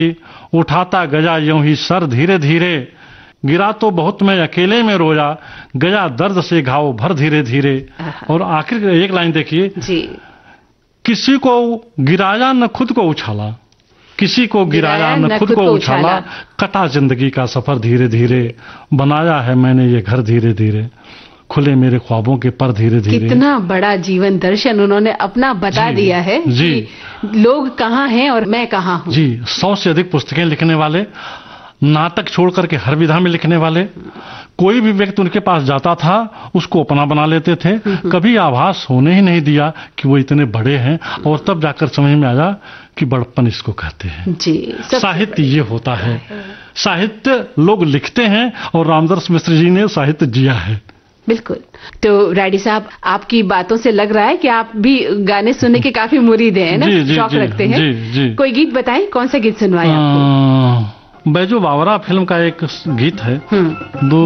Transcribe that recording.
उठाता गया यूं ही सर धीरे धीरे, गिरा तो बहुत मैं अकेले में रोया, गया दर्द से घाव भर धीरे धीरे। और आखिर एक लाइन देखिए जी, किसी को गिराया न खुद को उछाला, किसी को गिराया न खुद को उछाला, कटा जिंदगी का सफर धीरे धीरे, बनाया है मैंने ये घर धीरे धीरे, खुले मेरे ख्वाबों के पर धीरे धीरे। कितना बड़ा जीवन दर्शन उन्होंने अपना बता दिया है जी, कि लोग कहाँ हैं और मैं कहाँ हूँ। जी, 100 से अधिक पुस्तकें लिखने वाले, नाटक छोड़ करके हर विधा में लिखने वाले, कोई भी व्यक्ति उनके पास जाता था उसको अपना बना लेते थे, कभी आभास होने ही नहीं दिया कि वो इतने बड़े हैं, और तब जाकर समझ में आया कि बड़प्पन इसको कहते हैं। जी, साहित्य ये होता है, साहित्य लोग लिखते हैं और रामदास मिश्र जी ने साहित्य जिया है। बिल्कुल। तो राडी साहब, आपकी बातों से लग रहा है कि आप भी गाने सुनने के काफी मुरीद हैं ना, शौक रखते हैं। जी, जी। कोई गीत बताएं, कौन सा गीत सुनवाएं आपको? बैजू बावरा फिल्म का एक गीत है,